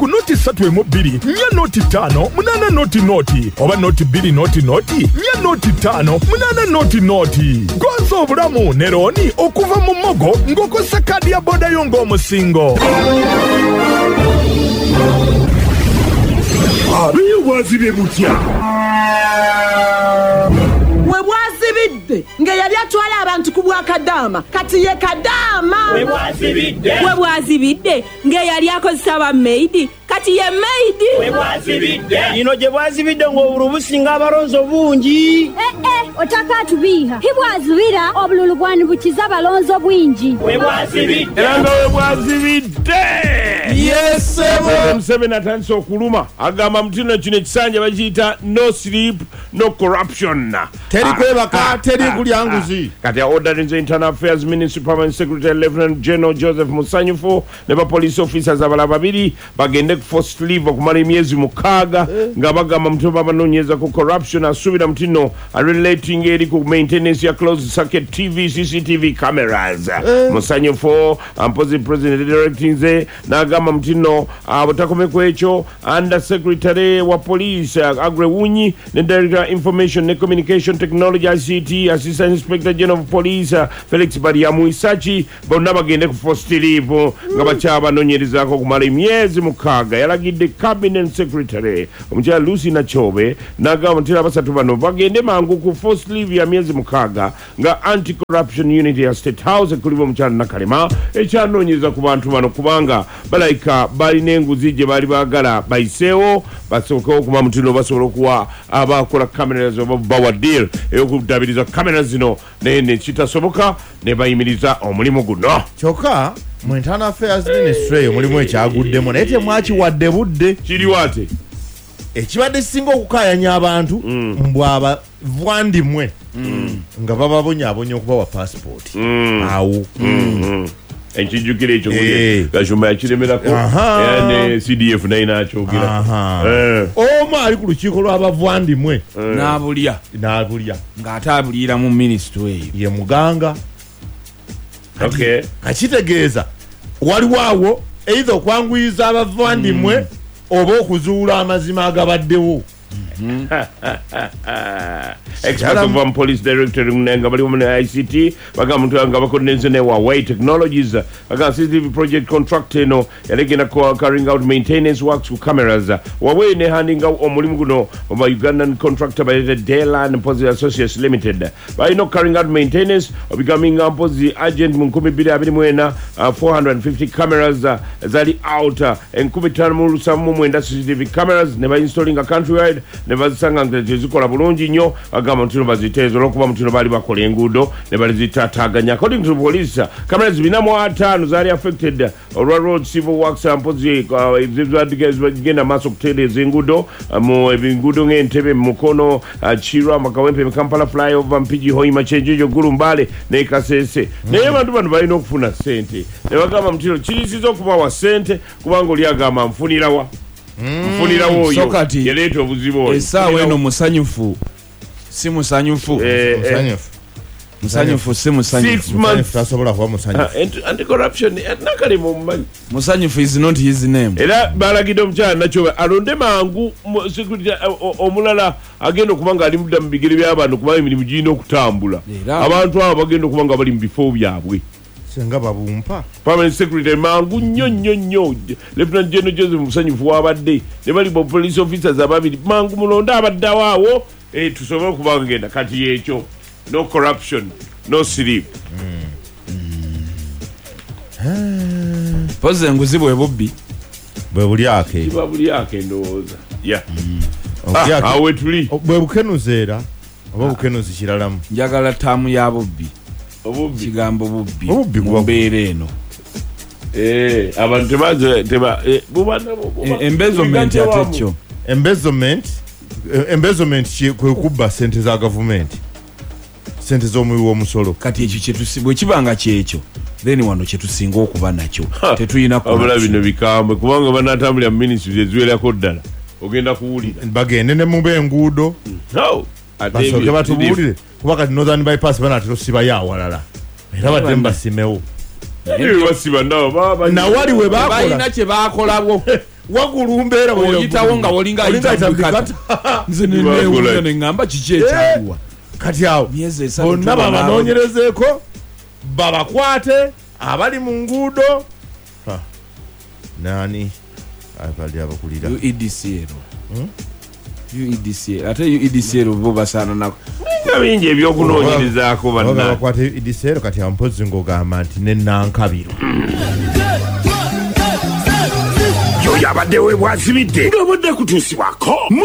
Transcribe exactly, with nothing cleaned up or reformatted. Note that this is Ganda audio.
ku noti ssatu emu bbiri nnya noti ttaano munaana noti noti oba noti bbiri noti noti nnya noti ttaano munaana noti noti. Gonza obulamu ne looni okuva mu mmogo ng'okozesa kaadi ya booda yo ng'omusingo. Abiye bwazibye butya? We bwazibidde nga yali atwala abantu ku Bwakadaama kati ye Kadaama. We bwazibidde we bwazibidde nga yali akozesa ba maidi kati ye maidi. We bwazibidde ino gye bwazibidde ng'obululu businga abalonzo bungi. Eh eh otaka tubiha hibwazibira obululu bwani bukiza balonzo bwingi. We bwazibidde era nga we bwazibidde. Yes sebo Museveni atandise okuluma agamba mutino kino ekisanja bakiyita no sleep no corruption. teri kwebaka teri kulya nguzi. Kati ordering the Internal Affairs Ministry Permanent Secretary Lieutenant General Joseph Musanyufu ne ba police officers abala babiri bagende ku forced leave okumala emyezi mukaaga nga bagamba mutino babanoonyeza ku corruption asubira mutino relating eri ku maintenance ya closed circuit T V C C T V cameras. Musanyufu ampozi president directing ze n'agamba mutino abotakome kwekyo under secretary wa police Agre Wunyi ne director information ne communication technology I C T assistant inspector general of police Felix Bariamuisachi bonna bagende ku forced leave nga bakyaba nonyerezako kumala emyezi mukaaga. Yalagidde cabinet secretary omukyala Lucy Nachobe n'agamba nti abasatu bano bagende mangu ku forced leave ya myezi mukaaga nga anti corruption unit ya State House kulimu omukyala Nakalema ekyanonyeza ku bantu bano kubanga balayika balina enguzi gye bali baagala bayiseewo basookewo okuba mutino basobola okuwa abakola cameras oba bawa deal ey'okudabiriza cameras zino naye nekitasoboka ne bayimiriza omulimu guno. Kyokka mu Internal Affairs Ministry omulimu ekyaguddemu naye temwakiwadde budde. Kiri wate ekibadde singa okukaayanya abantu mbw abavwandimwe nga bababonyaabonya okubawa passport awo enkijjukira ekyo gashumba yakiremerako ne C D F naye nakyogera omu ali ku lukiiko lw'abavwandimwe n'abulya n'abulya ng'ate abulira mu minisitule eyo ye muganga. Akitegeeza waliwo awo either okwanguyiza abavwandimwe oba okuzuula amazima agabaddewo. Experts from police director nga bali mu I C T bagamba mtu nga bakoordinate ne Huawei Technologies bagamba C C T V project contract eno yalegenda ko carrying out maintenance works with cameras. Huawei ne handing out omulimu guno oba Ugandan contractor by the Dayland Posi Associates Limited by no carrying out maintenance of becoming a Posi agent mu nkumi bbiri abiri mu ena four hundred fifty cameras uh, zali out uh, enkumi ttaano mu lusamu mu mwenda C C T V cameras ne ba installing a countrywide ne bazisanga nga zikola bulungi nnyo agamba mutino baziteezo olwokuba mutino baali bakola enguudo ne balizitaataaganya. According to the police cameras bina mu ataano zaali affected olwa road civil works mpozi zigenda maaso okutereeza enguudo mu enguudo ng'Entebbe Mukono Kirwa Makawempe Kampala flyover Mpigi Hoima Kyenjojo Gulumbale ne Kasese naye abantu bano balina okufuna ssente ne bagamba mutino kirisiza okubawa ssente kubanga oli agamba nfunirawa mfunira woyo yaleeta obuzibu oyo essaawa eno musanyufu si musanyufu musanyufu musanyufu si musanyufu tasobola kuba musanyufu anti corruption Nakalema omumanyi musanyufu is not his name. era balagidde omukyala Nakyobe alonde mangu security omulala agenda okuba nga ali mudda mu bigere by'abantu kuba emirimu girina okutambula abantu abo bagenda okuba nga bali mu bifo byabwe senga babumpa. Permanent Secretary mangu nnyo nnyo nnyo Lieutenant General Joseph Musanyufu wabadde ne bali bo police officers ababiri mangu mulonda abaddawo awo eh tusobole okuba ngenda kati yekyo no corruption no sleep. Poze enguzi bwe bubbi bwe buli ake bwe buli ake ndowooza ya awe tuli bwe bukenuzeera oba bukenuzi kiralamu njagala ttaamu ya bubbi obubbi kigambo bubbi mu mbeera eno eh abantu temaze teba bubana embezzlement ate kyo embezzlement embezzlement kwe kubba sente za government sente z'omuwi w'omusolo kati ekyo kyetusibwe kibanga kyekyo then wano kyetusinga okuba nakyo tetuyina kubala bino bikambwe kubanga banatambulira mu ministry eziwerako ddala ogenda kuwulira bagende ne mu b'enguudo basoke batubuulire kuba kati Northern bypass banatero siba yawalala era badde mbasimewo basiba nabo nawali we bakola balina kye baakolabo wagulu mbeera oyitawo nga wolinga ayita nze nenewuunya neŋŋamba kiki ekyaliwa kati awo bonna babanoonyerezeeko babakwate abali mu nguudo nani abali abakulira U E D C ero U E D C ate U E D C ero bo basaana nako bingi ebyokunoonyerezaako banna bakwate U E D C ero kati ampozi ng'ogamba nti nennankabiro yoyo abadde weebwazibidde ng'obadde kutuusibwako